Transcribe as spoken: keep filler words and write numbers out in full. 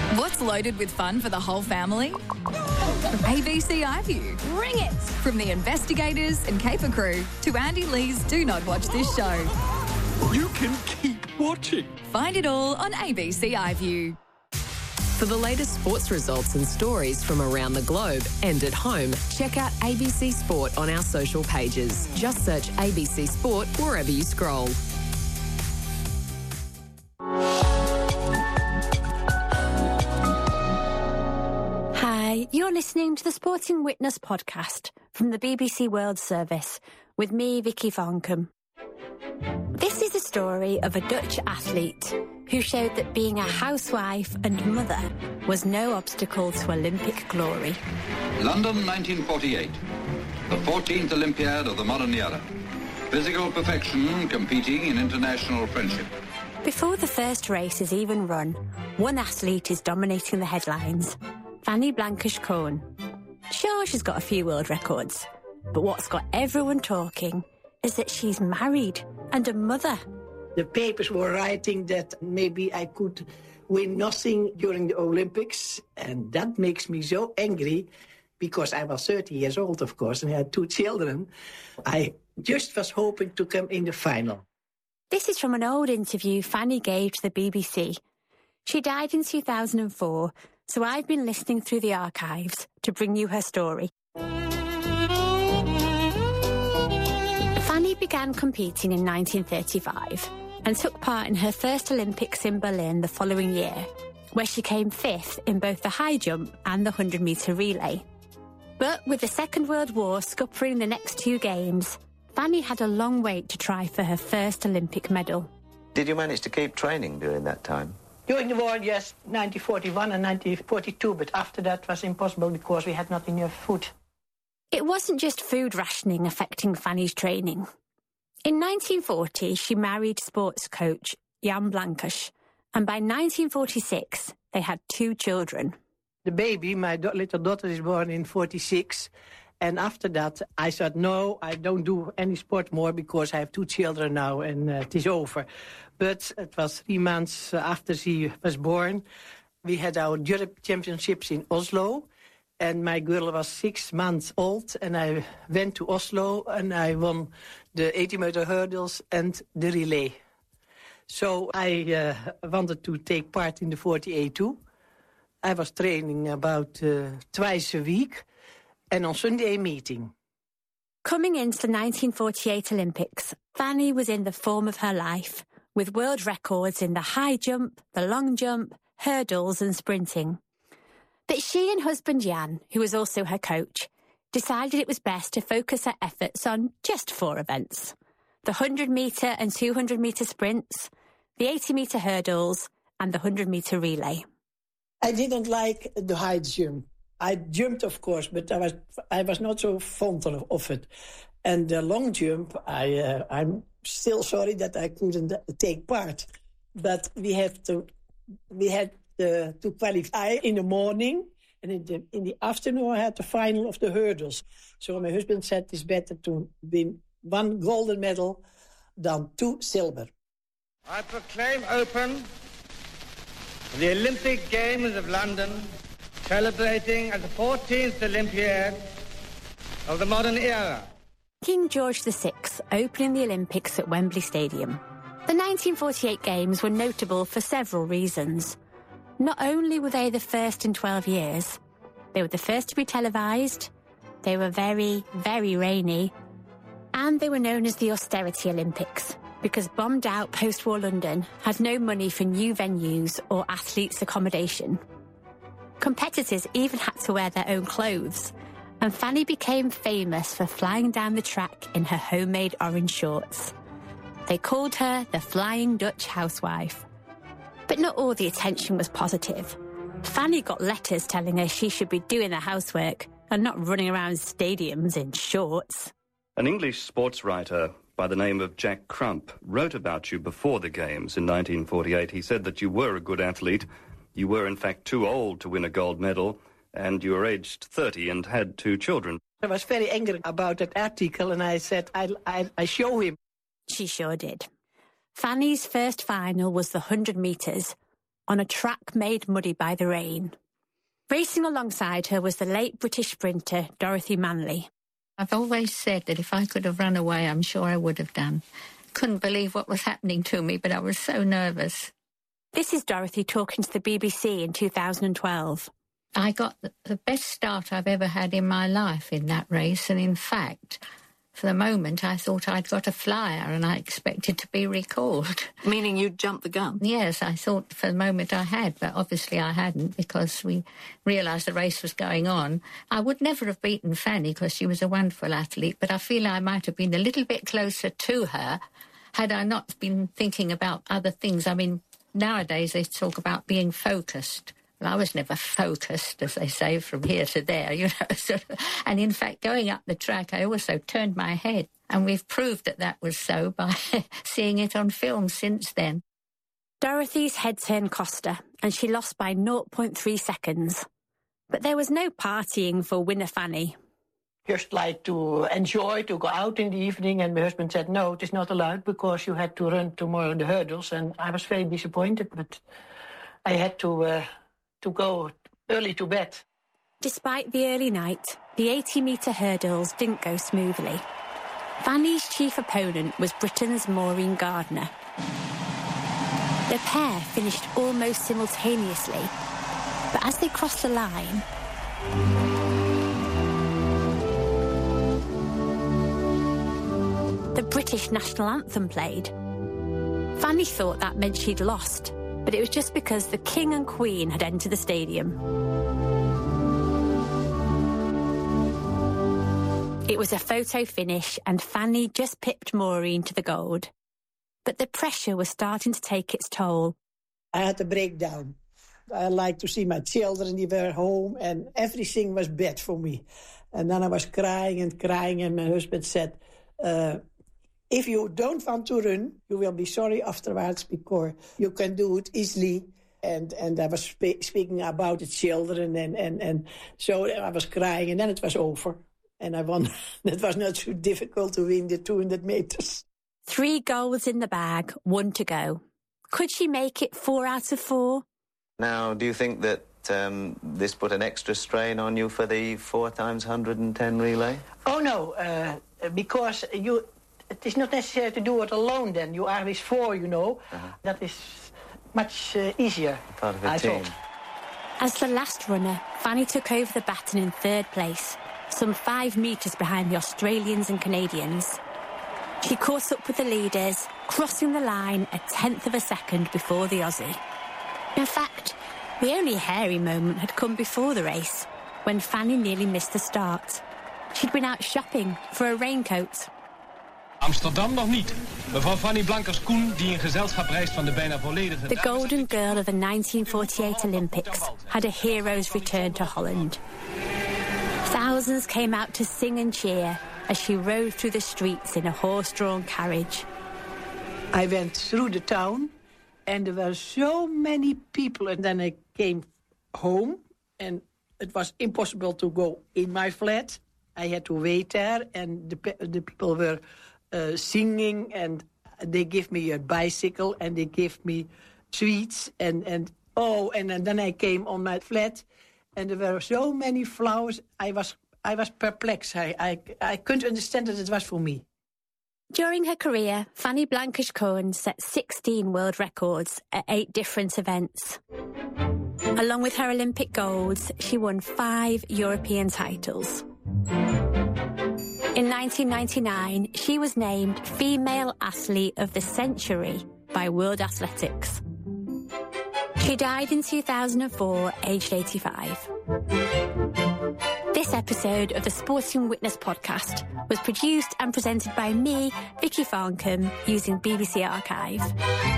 What's loaded with fun for the whole family? A B C iView. Bring it! From the investigators and caper crew to Andy Lee's Do Not Watch This Show. You can keep watching. Find it all on A B C iView. For the latest sports results and stories from around the globe and at home, check out A B C Sport on our social pages. Just search A B C Sport wherever you scroll. Hi, you're listening to the Sporting Witness podcast from the B B C World Service with me, Vicky Farncombe. This is the story of a Dutch athlete who showed that being a housewife and mother was no obstacle to Olympic glory. London, nineteen forty-eight. The fourteenth Olympiad of the modern era. Physical perfection competing in international friendship. Before the first race is even run, one athlete is dominating the headlines. Fanny Blankers-Koen. Sure, she's got a few world records, but what's got everyone talking is that she's married and a mother. The papers were writing that maybe I could win nothing during the Olympics, and that makes me so angry because I was thirty years old, of course, and I had two children. I just was hoping to come in the final. This is from an old interview Fanny gave to the B B C. She died in two thousand four, so I've been listening through the archives to bring you her story. Fanny began competing in nineteen thirty-five and took part in her first Olympics in Berlin the following year, where she came fifth in both the high jump and the hundred-metre relay. But with the Second World War scuppering the next two games, Fanny had a long wait to try for her first Olympic medal. Did you manage to keep training during that time? During the war, yes, nineteen forty-one and nineteen forty-two, but after that was impossible because we had not enough food. It wasn't just food rationing affecting Fanny's training. In nineteen forty, she married sports coach Jan Blankers, and by nineteen forty-six, they had two children. The baby, my do- little daughter, is born in forty-six, and after that, I said, no, I don't do any sport more because I have two children now, and uh, it is over. But it was three months after she was born. We had our Europe Championships in Oslo, and my girl was six months old, and I went to Oslo, and I won the eighty-meter hurdles and the relay. So I uh, wanted to take part in the forty-eight too. I was training about uh, twice a week, and on Sunday meeting. Coming into the nineteen forty-eight Olympics, Fanny was in the form of her life, with world records in the high jump, the long jump, hurdles and sprinting. But she and husband Jan, who was also her coach, decided it was best to focus her efforts on just four events: the hundred-metre and two hundred-metre sprints, the eighty-metre hurdles and the hundred-metre relay. I didn't like the high jump. I jumped, of course, but I was I was not so fond of, of it. And the long jump, I uh, I'm still sorry that I couldn't take part. But we have to we had uh, to qualify in the morning, and in the in the afternoon I had the final of the hurdles. So my husband said it's better to win one golden medal than two silver. I proclaim open the Olympic Games of London, celebrating as the fourteenth Olympiad of the modern era. King George the Sixth opening the Olympics at Wembley Stadium. The nineteen forty-eight Games were notable for several reasons. Not only were they the first in twelve years, they were the first to be televised, they were very, very rainy, and they were known as the Austerity Olympics, because bombed-out post-war London had no money for new venues or athletes' accommodation. Competitors even had to wear their own clothes, and Fanny became famous for flying down the track in her homemade orange shorts. They called her the Flying Dutch Housewife. But not all the attention was positive. Fanny got letters telling her she should be doing the housework and not running around stadiums in shorts. An English sports writer by the name of Jack Crump wrote about you before the Games in nineteen forty-eight. He said that you were a good athlete. You were, in fact, too old to win a gold medal, and you were aged thirty and had two children. I was very angry about that article, and I said, I, I, I show him. She sure did. Fanny's first final was the hundred metres, on a track made muddy by the rain. Racing alongside her was the late British sprinter Dorothy Manley. I've always said that if I could have run away, I'm sure I would have done. Couldn't believe what was happening to me, but I was so nervous. This is Dorothy talking to the B B C in two thousand twelve. I got the best start I've ever had in my life in that race, and in fact, for the moment, I thought I'd got a flyer and I expected to be recalled. Meaning you'd jumped the gun? Yes, I thought for the moment I had, but obviously I hadn't because we realised the race was going on. I would never have beaten Fanny because she was a wonderful athlete, but I feel I might have been a little bit closer to her had I not been thinking about other things. I mean, nowadays they talk about being focused. Well, I was never focused, as they say, from here to there, you know. Sort of. And in fact, going up the track, I also turned my head. And we've proved that that was so by seeing it on film since then. Dorothy's head turn cost her, and she lost by zero point three seconds. But there was no partying for winner Fanny. Just like to enjoy, to go out in the evening, and my husband said, no, it is not allowed because you had to run tomorrow the hurdles. And I was very disappointed, but I had to... Uh, to go early to bed. Despite the early night, the eighty-metre hurdles didn't go smoothly. Fanny's chief opponent was Britain's Maureen Gardner. The pair finished almost simultaneously, but as they crossed the line, the British national anthem played. Fanny thought that meant she'd lost, but it was just because the King and Queen had entered the stadium. It was a photo finish and Fanny just pipped Maureen to the gold. But the pressure was starting to take its toll. I had a breakdown. I like to see my children, they were home, and everything was bad for me. And then I was crying and crying, and my husband said, uh, if you don't want to run, you will be sorry afterwards because you can do it easily. And and I was spe- speaking about the children, and, and, and so I was crying, and then it was over. And I won. It was not so difficult to win the two hundred meters. Three golds in the bag, one to go. Could she make it four out of four? Now, do you think that um, this put an extra strain on you for the four times one hundred ten relay? Oh, no, uh, because you... It is not necessary to do it alone then. You are with four, you know. Uh-huh. That is much uh, easier, part of a I team. thought. As the last runner, Fanny took over the baton in third place, some five metres behind the Australians and Canadians. She caught up with the leaders, crossing the line a tenth of a second before the Aussie. In fact, the only hairy moment had come before the race, when Fanny nearly missed the start. She'd been out shopping for a raincoat. Amsterdam nog niet. Mevrouw Fanny Blankers-Koen, die in gezelschap reist van de bijna volledige... The golden girl of the nineteen forty-eight Olympics had a hero's return to Holland. Thousands came out to sing and cheer as she rode through the streets in a horse-drawn carriage. I went through the town, and there were so many people, and then I came home, and it was impossible to go in my flat. I had to wait there, and the, the people were... Uh, singing, and they give me a bicycle, and they give me sweets, and, and oh, and, and then I came on my flat, and there were so many flowers. I was I was perplexed. I, I, I couldn't understand that it was for me. During her career, Fanny Blankers-Koen set sixteen world records at eight different events. Along with her Olympic golds, she won five European titles. In nineteen ninety-nine, she was named Female Athlete of the Century by World Athletics. She died in two thousand four, aged eighty-five. This episode of the Sporting Witness podcast was produced and presented by me, Vicky Farncombe, using B B C Archive.